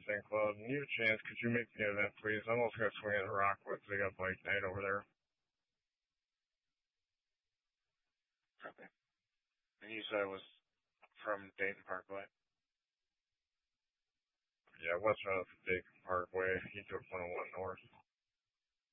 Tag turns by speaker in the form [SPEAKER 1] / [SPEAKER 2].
[SPEAKER 1] St. Cloud. When you have a chance, could you make the event, please? I'm also going to swing into Rockwood, so they got bike night over there.
[SPEAKER 2] Okay. And you said it was from Dayton Parkway?
[SPEAKER 1] Yeah, westbound from Dayton Parkway. He took 101 north.